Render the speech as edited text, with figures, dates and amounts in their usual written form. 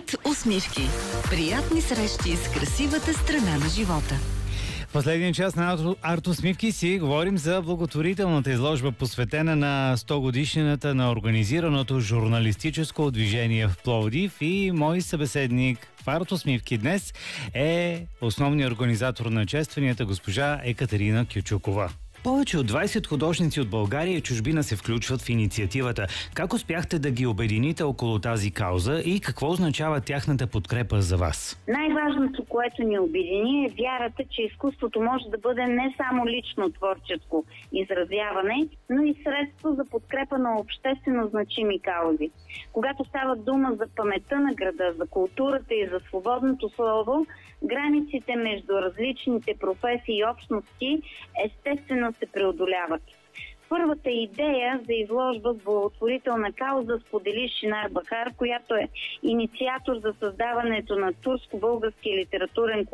Арт-усмивки. Приятни срещи с красивата страна на живота. В последния част на Арт-усмивки си говорим за благотворителната изложба, посветена на 100 годишнината на организираното журналистическо движение в Пловдив, и мой събеседник в Арт-усмивки днес е основният организатор на честванията, госпожа Екатерина Кючукова. Повече от 20 художници от България и чужбина се включват в инициативата. Как успяхте да ги обедините около тази кауза и какво означава тяхната подкрепа за вас? Най-важното, което ни обедини, е вярата, че изкуството може да бъде не само лично творческо изразяване, но и средство за подкрепа на обществено значими каузи. Когато става дума за паметта на града, за културата и за свободното слово, границите между различните професии и общности естествено се преодоляват. Първата идея за изложба с благотворителна кауза сподели Шинар Бахар, която е инициатор за създаването на турско-български литературен клуб